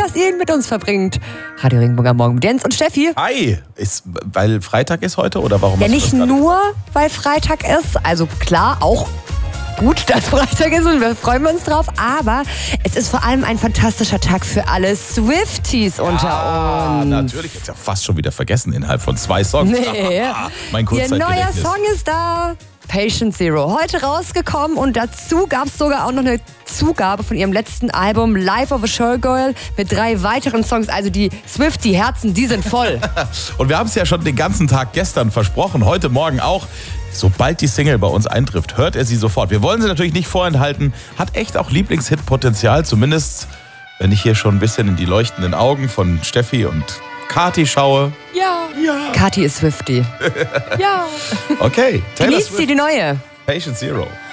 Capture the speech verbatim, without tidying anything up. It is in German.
dass ihr ihn mit uns verbringt. Radio Regenbogen am Morgen mit Jens und Steffi. Hi, ist, weil Freitag ist heute oder warum? Ja, hast du nicht das gerade nur, gesagt? weil Freitag ist, also klar, auch gut, dass Freitag ist und wir freuen uns drauf, aber es ist vor allem ein fantastischer Tag für alle Swifties unter Ah, uns. natürlich. Jetzt ja fast schon wieder vergessen innerhalb von zwei Songs. Nee. Mein Ihr neuer Kurzzeitgedächtnis. Song ist da. Patient Zero. Heute rausgekommen und dazu gab es sogar auch noch eine Zugabe von ihrem letzten Album Life of a Showgirl mit drei weiteren Songs. Also die Swiftie-Herzen, die sind voll. Und wir haben es ja schon den ganzen Tag gestern versprochen, heute Morgen auch. Sobald die Single bei uns eintrifft, hört er sie sofort. Wir wollen sie natürlich nicht vorenthalten. Hat echt auch Lieblingshit-Potenzial, zumindest wenn ich hier schon ein bisschen in die leuchtenden Augen von Steffi und Kati schaue. Ja. Ja. Kathi ist Swiftie. Ja. Okay, Taylor Genießt sie Swift, die neue. Patient Zero.